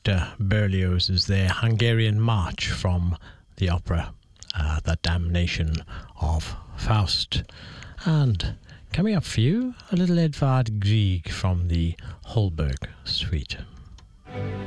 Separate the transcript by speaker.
Speaker 1: Victor Berlioz's their Hungarian March from the opera The Damnation of Faust. And coming up for you, a little Edvard Grieg from the Holberg Suite.